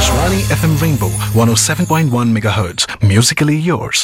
Akashvani FM Rainbow 107.1 MHz. Musically yours.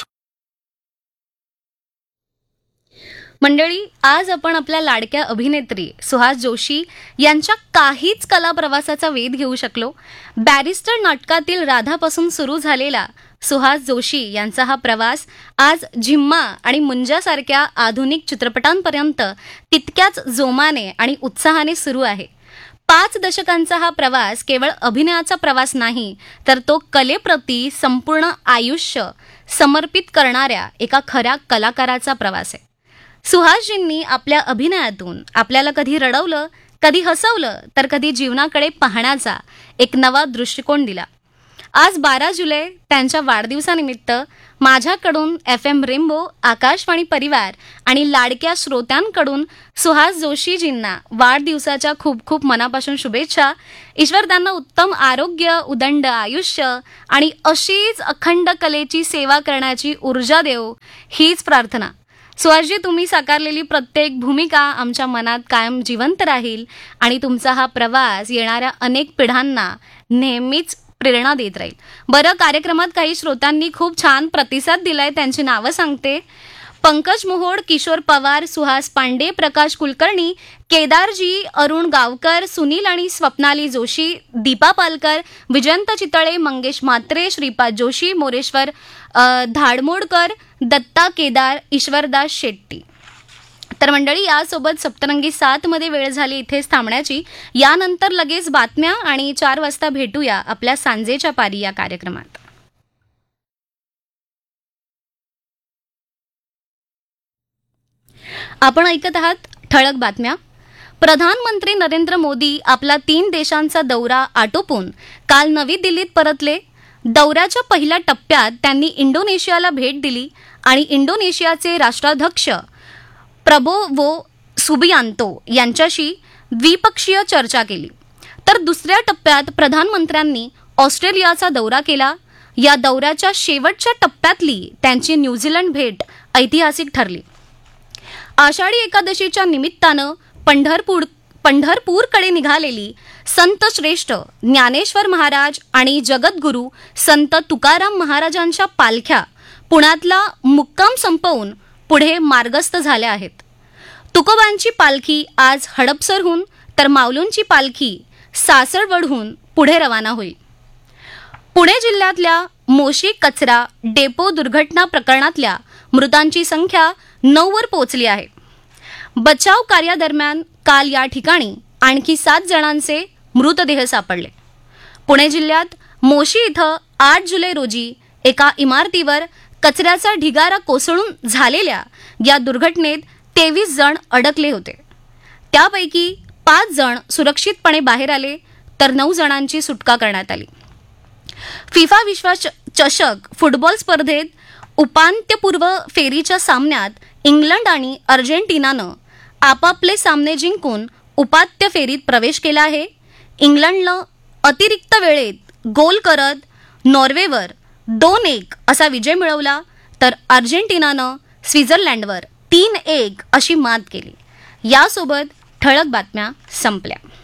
मंडळी, आज आपण आपल्या लाडक्या अभिनेत्री सुहास जोशी यांच्या काहीच कला प्रवासाचा वेध घेऊ शकलो. बॅरिस्टर नाटकातील राधापासून सुरू झालेला सुहास जोशी यांचा हा प्रवास आज झिम्मा आणि मुंजासारख्या आधुनिक चित्रपटांपर्यंत तितक्याच जोमाने आणि उत्साहाने सुरू आहे. 5 दशकांचा हा प्रवास केवळ अभिनयाचा प्रवास नाही, तर तो कलेप्रती संपूर्ण आयुष्य समर्पित करणाऱ्या एका खऱ्या कलाकाराचा प्रवास आहे. सुहासजींनी आपल्या अभिनयातून आपल्याला कधी रडवलं, कधी हसवलं, तर कधी जीवनाकडे पाहण्याचा एक नवा दृष्टिकोन दिला. आज 12 जुलै त्यांच्या वाढदिवसानिमित्त माझ्याकडून FM रेम्बो, आकाशवाणी परिवार आणि लाडक्या श्रोत्यांकडून सुहास जोशीजींना वाढदिवसाच्या खूप खूप मनापासून शुभेच्छा. ईश्वर त्यांना उत्तम आरोग्य, उदंड आयुष्य आणि अशीच अखंड कलेची सेवा करण्याची ऊर्जा देव, हीच प्रार्थना. सुहासजी, तुम्ही साकारलेली प्रत्येक भूमिका आमच्या मनात कायम जिवंत राहील आणि तुमचा हा प्रवास येणाऱ्या अनेक पिढ्यांना नेहमीच प्रेरणा देत राहील. बरं, कार्यक्रमात काही श्रोत्यांनी खूप छान प्रतिसाद दिलाय, त्यांची नावं सांगते. पंकज मोहोड, किशोर पवार, सुहास पांडे, प्रकाश कुलकर्णी, केदारजी, अरुण गावकर, सुनील आणि स्वप्नाली जोशी, दीपा पालकर, विजयंत चितळे, मंगेश म्हात्रे, श्रीपाद जोशी, मोरेश्वर धाडमोडकर, दत्ता केदार, ईश्वरदास शेट्टी. तर मंडळी, यासोबत सप्तरंगी 7 मध्ये वेळ झाली इथेच थांबण्याची. यानंतर लगेच बातम्या आणि 4 वाजता भेटूया आपल्या सांजेच्या पारी या कार्यक्रमात. आपण ऐकत आहात ठळक बातम्या. प्रधानमंत्री नरेंद्र मोदी आपला 3 देशांचा दौरा आटोपून काल नवी दिल्लीत परतले. दौऱ्याच्या पहिल्या टप्प्यात त्यांनी इंडोनेशियाला भेट दिली आणि इंडोनेशियाचे राष्ट्राध्यक्ष प्रबोवो सुबियांतो यांच्याशी द्विपक्षीय चर्चा केली. तर दुसऱ्या टप्प्यात प्रधानमंत्र्यांनी ऑस्ट्रेलियाचा दौरा केला. या दौऱ्याच्या शेवटच्या टप्प्यातली त्यांची न्यूझीलंड भेट ऐतिहासिक ठरली. आषाढी एकादशीच्या निमित्तानं पंढरपूरकडे निघालेली संत श्रेष्ठ ज्ञानेश्वर महाराज आणि जगद्गुरू संत तुकाराम महाराजांच्या पालख्या पुण्यातला मुक्काम संपवून पुढे मार्गस्थ झाल्या आहेत. तुकोबांची पालखी आज हडपसरहून, तर माऊलींची पालखी सासरवडहून पुढे रवाना होईल. पुणे जिल्ह्यातल्या मोशी कचरा डेपो दुर्घटना प्रकरणातल्या मृतांची संख्या 9 वर पोहोचली आहे. बचाव कार्यादरम्यान काल या ठिकाणी आणखी 7 जणांचे मृतदेह सापडले. पुणे जिल्ह्यात मोशी इथं 8 जुलै रोजी एका इमारतीवर कचऱ्याचा ढिगारा कोसळून झालेल्या या दुर्घटनेत 23 जण अडकले होते. त्यापैकी 5 जण सुरक्षितपणे बाहेर आले, तर 9 जणांची सुटका करण्यात आली. फिफा विश्वचषक फुटबॉल स्पर्धेत उपांत्यपूर्व फेरीच्या सामन्यात इंग्लंड आणि अर्जेंटिनानं आपापले सामने जिंकून उपांत्य फेरीत प्रवेश केला आहे. इंग्लंडनं अतिरिक्त वेळेत गोल करत नॉर्वेवर 2-1 असा विजय मिळवला, तर अर्जेंटिनानं स्वित्झर्लंडवर 3-1 अशी मात केली. यासोबत ठळक बातम्या संपल्या.